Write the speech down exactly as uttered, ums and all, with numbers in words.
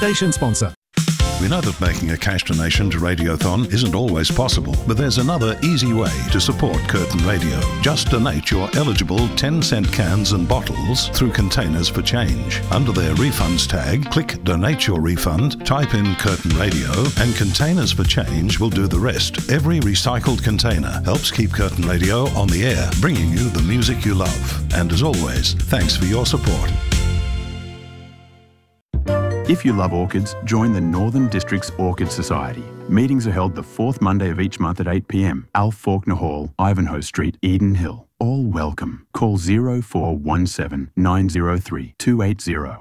station sponsor. We know that making a cash donation to Radiothon isn't always possible, but there's another easy way to support Curtin Radio. Just donate your eligible ten cent cans and bottles through Containers for Change. Under their refunds tag, click Donate Your Refund, type in Curtin Radio, and Containers for Change will do the rest. Every recycled container helps keep Curtin Radio on the air, bringing you the music you love. And as always, thanks for your support. If you love orchids, join the Northern Districts Orchid Society. Meetings are held the fourth Monday of each month at eight p m. Alf Faulkner Hall, Ivanhoe Street, Eden Hill. All welcome. Call zero four one seven nine zero three two eight zero.